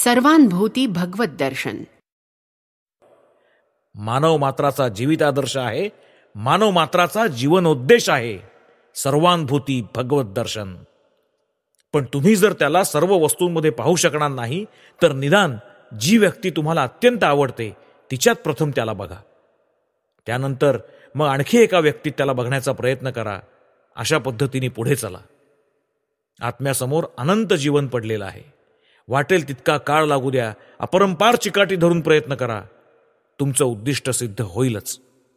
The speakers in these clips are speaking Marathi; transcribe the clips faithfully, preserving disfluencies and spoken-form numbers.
सर्वानुभूती भगवत दर्शन. मानव मात्राचा जीवितादर्श आहे, मानव मात्राचा जीवनोद्देश आहे सर्वानुभूती भगवत दर्शन. पण तुम्ही जर त्याला सर्व वस्तूंमध्ये पाहू शकणार नाही, तर निदान जी व्यक्ती तुम्हाला अत्यंत आवडते तिच्यात प्रथम त्याला बघा. त्यानंतर मग आणखी एका व्यक्तीत त्याला बघण्याचा प्रयत्न करा. अशा पद्धतीने पुढे चला. आत्म्यासमोर अनंत जीवन पडलेलं आहे. वाटेल तितका काळ लागू द्या, अपरंपार चिकाटी धरून प्रयत्न करा, तुमचं उद्दिष्ट सिद्ध होईलच.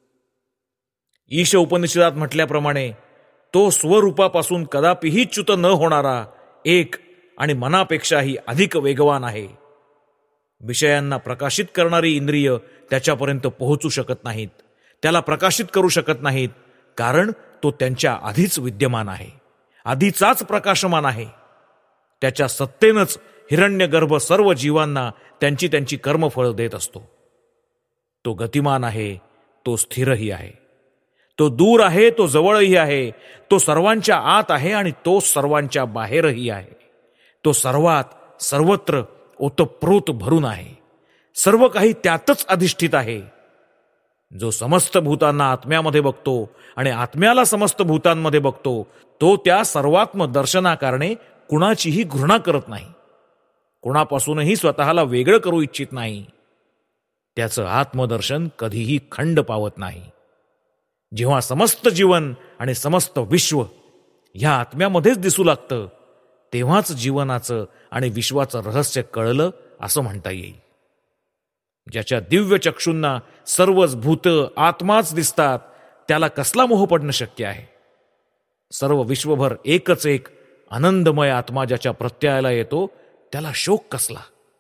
ईश उपनिषदात म्हटल्याप्रमाणे तो स्वरूपापासून कदापिही च्युत न होणारा एक आणि मनापेक्षाही अधिक वेगवान आहे. विषयांना प्रकाशित करणारी इंद्रिय त्याच्यापर्यंत पोहोचू शकत नाहीत, त्याला प्रकाशित करू शकत नाहीत, कारण तो त्यांच्या आधीच विद्यमान आहे, आधीचाच प्रकाशमान आहे. त्याच्या सत्तेनंच हिरण्यगर्भ सर्व जीवांना त्यांची त्यांची कर्मफळ देत असतो. तो गतिमान आहे, तो स्थिरही आहे, तो दूर आहे, तो जवळही आहे, तो सर्वांच्या आत आहे आणि तो सर्वांच्या बाहेरही आहे. तो सर्वात सर्वत्र ओतप्रोत भरून आहे, सर्व काही त्यातच अधिष्ठित आहे. जो समस्त भूतांना आत्म्यामध्ये बघतो आणि आत्म्याला समस्त भूतांमध्ये बघतो, तो त्या सर्वात्म दर्शनाकारणे कुणाचीही घृणा करत नाही, कुणापासूनही स्वतःला वेगळं करू इच्छित नाही. त्याचं आत्मदर्शन कधीही खंड पावत नाही. जेव्हा समस्त जीवन आणि समस्त विश्व ह्या आत्म्यामध्येच दिसू लागतं, तेव्हाच जीवनाचं आणि विश्वाचं रहस्य कळलं असं म्हणता येईल. ज्याच्या दिव्य चक्षुंना सर्वच भूत आत्माच दिसतात, त्याला कसला मोह पडणं शक्य आहे? सर्व विश्वभर एकच एक आनंदमय आत्मा ज्याच्या प्रत्ययाला येतो, त्याला शोक कसला?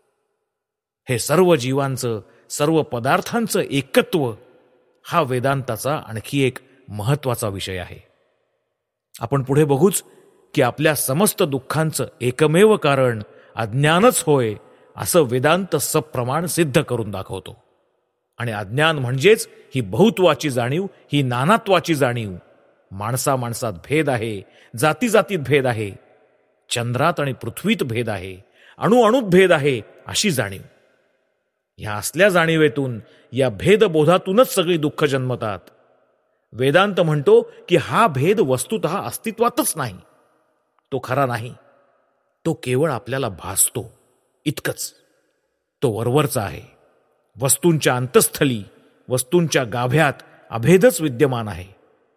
हे सर्व जीवांचं, सर्व पदार्थांचं एकत्व हा वेदांताचा आणखी एक महत्वाचा विषय आहे. आपण पुढे बघूच की आपल्या समस्त दुःखांचं एकमेव कारण अज्ञानच होय, असं वेदांत सप्रमाण सिद्ध करून दाखवतो. आणि अज्ञान म्हणजेच ही बहुत्वाची जाणीव, ही नानात्वाची जाणीव. माणसा माणसात भेद आहे, जाती जातीत भेद आहे, चंद्रात आणि पृथ्वीत भेद आहे, अणु अणुत भेद आहे, अशी जाणीव. ह्या असल्या जाणीवेतून, या भेदबोधातूनच सगळी दुःख जन्मतात. वेदांत म्हणतो की हा भेद वस्तुतः अस्तित्वातच नाही, तो खरा नाही, तो केवळ आपल्याला भासतो इतकंच. तो वरवरचा आहे, वस्तूंच्या अंतस्थली, वस्तूंच्या गाभ्यात अभेदच विद्यमान आहे.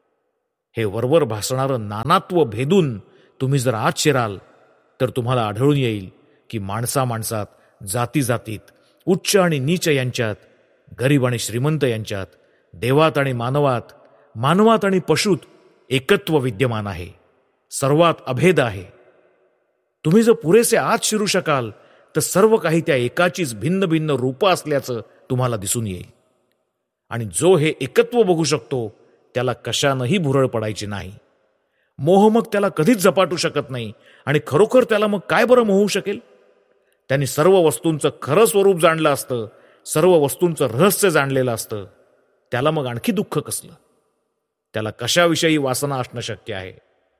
हे वरवर भासणारं नानात्व भेदून तुम्ही जर आत शिराल, तर तुम्हाला आढळून येईल की माणसा माणसात, जाती जातीत, उच्च आणि नीच यांच्यात, गरीब आणि श्रीमंत यांच्यात, देवात आणि मानवात, मानवात आणि पशुत एकत्व विद्यमान आहे, सर्वात अभेद आहे. तुम्ही जर पुरेसे आत शिरू शकाल, तर सर्व काही त्या एकाचीच भिन्न भिन्न रूपं असल्याचं तुम्हाला दिसून येईल. आणि जो हे एकत्व बघू शकतो, त्याला कशानंही भुरळ पडायची नाही. मोह मग त्याला कधीच झपाटू शकत नाही. आणि खरोखर त्याला मग काय बरं मोहू शकेल? त्यांनी सर्व वस्तूंचं खरं स्वरूप जाणलं असतं, सर्व वस्तूंचं रहस्य जाणलेलं असतं, त्याला मग आणखी दुःख कसलं? त्याला कशाविषयी वासना असणं शक्य आहे?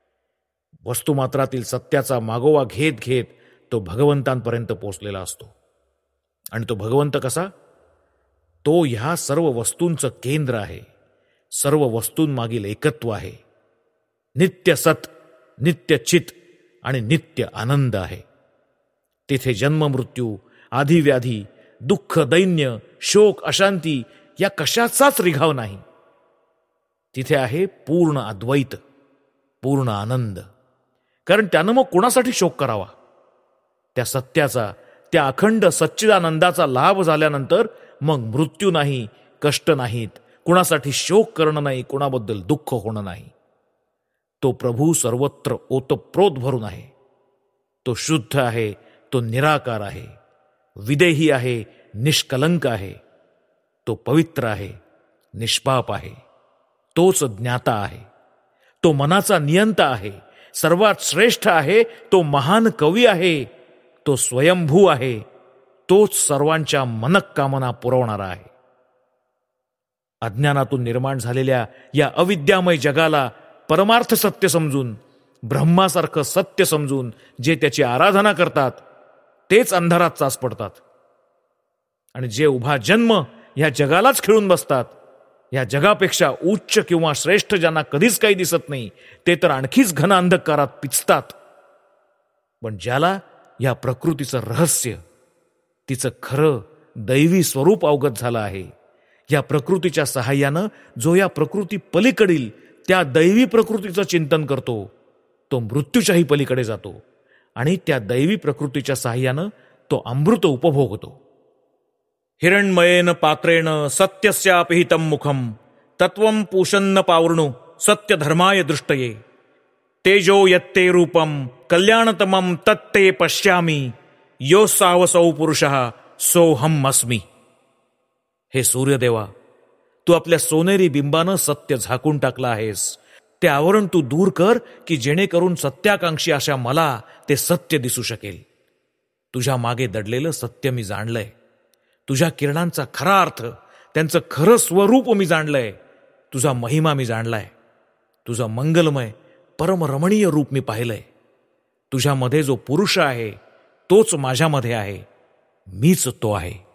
वस्तुमात्रातील सत्याचा मागोवा घेत घेत तो भगवंतांपर्यंत पोचलेला असतो. आणि तो भगवंत कसा? तो ह्या सर्व वस्तूंचं केंद्र आहे, सर्व वस्तूंमागील एकत्व आहे, नित्य सत, नित्य चित आणि नित्य आनंद आहे. तिथे जन्म मृत्यू, आधिव्याधी, दुःख, दैन्य, शोक, अशांती या कशाचाच रिघाव नाही. तिथे आहे पूर्ण अद्वैत, पूर्ण आनंद. कारण त्यानं मग कोणासाठी शोक करावा? त्या सत्याचा, त्या अखंड सच्चिदानंदाचा लाभ झाल्यानंतर मग मृत्यू नाही, कष्ट नाहीत, कुणासाठी शोक करणं नाही, कुणाबद्दल दुःख होणं नाही. तो प्रभू सर्वत्र ओतप्रोत भरून आहे. तो शुद्ध आहे, तो निराकार आहे, विदेही आहे, निष्कलंक आहे. तो पवित्र आहे, निष्पाप आहे. तोच ज्ञाता आहे, तो मनाचा नियंता आहे, सर्वात श्रेष्ठ आहे, तो महान कवी आहे, तो स्वयंभू आहे, तोच सर्वांच्या मनःकामना पुरवणारा आहे. अज्ञानातून निर्माण झालेल्या या अविद्यामय जगाला परमार्थ सत्य समजून, ब्रह्मासारखं सत्य समजून जे त्याची आराधना करतात, तेच अंधारात चाच पडतात. आणि जे उभा जन्म ह्या जगालाच खिळून बसतात, या जगापेक्षा उच्च किंवा श्रेष्ठ ज्यांना कधीच काही दिसत नाही, ते तर आणखीच घन अंधकारात पिचतात. पण ज्याला या प्रकृतीचं रहस्य, तिचं खरं दैवी स्वरूप अवगत झालं आहे, या प्रकृतीच्या सहाय्यानं जो या प्रकृती पलीकडील त्या दैवी प्रकृतीचं चिंतन करतो, तो मृत्यूच्याही पलीकडे जातो आणि त्या दैवी प्रकृतीच्या सहाय्यानं तो अमृत उपभोगतो. हिरण्मयेन पात्रेण सत्यस्यापिहितं मुखम तत्वं पूषन्न पावृणु सत्यधर्माय दृष्टये तेजो यत्ते रूपम कल्याणतमं तत्ते पश्यामि योऽसावसौ पुरुषः सोऽहम् अस्मि. हे सूर्यदेवा, तू आपल्या सोनेरी बिंबानं सत्य झाकून टाकलं आहेस. ते आवरण तू दूर कर की जेणेकरून सत्याकांक्षी अशा मला ते सत्य दिसू शकेल. तुझ्या मागे दडलेलं सत्य मी जाणलंय. तुझ्या किरणांचा खरा अर्थ, त्यांचं खरं स्वरूप मी जाणलंय. तुझा महिमा मी जाणलाय. तुझं मंगलमय परमरमणीय रूप मी पाहिलंय. तुझ्यामध्ये जो पुरुष आहे तोच माझ्यामध्ये आहे, मीच तो आहे.